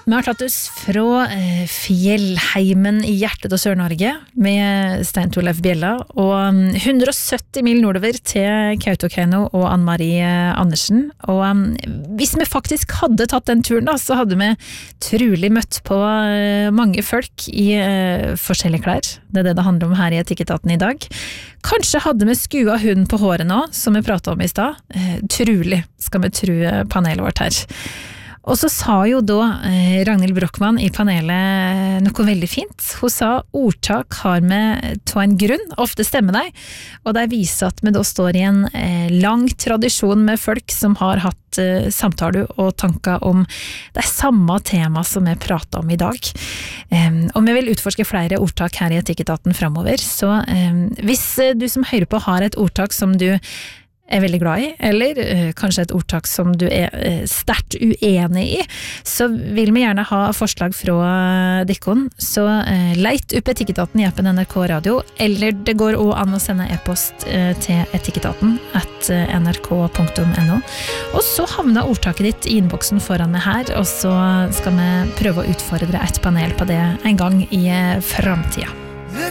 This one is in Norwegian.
Vi har tatt oss fra fjellheimen i hjertet av Sør-Norge med Stein Torleif Bjella og 170 mil nordover til Kautokeino og Ann-Marie Andersen. Og hvis vi faktisk hadde tatt den turen da, så hadde vi trolig møtt på mange folk i forskjellige klær. Det er det handler om her i Etikketaten i dag. Kanskje hadde vi skua hunden på håret nå, som vi pratet om i stad. Trolig skal vi tro panelet vårt her. Og så sa jo da Ragnhild Brochmann i panelet noe veldig fint. Hun sa ordtak har med til en grunn, ofte stemmer de, og de viser at vi da står i en lang tradisjon med folk som har hatt samtaler og tanker om det samme tema som vi prater om i dag. Og vi vil utforske flere ordtak her i Etikketaten fremover, så hvis du som hører på har et ordtak som du er veldig glad i, eller kanskje et ordtak som du er sterkt uenig i, så vil vi gjerne ha forslag fra dikkon. Så leit opp Etikketaten i appen NRK Radio, eller det går også an å sende e-post til etikketaten@nrk.no. Og så havner ordtaket ditt i innboksen foran meg her, og så skal vi prøve å utfordre et panel på det en gang i framtida.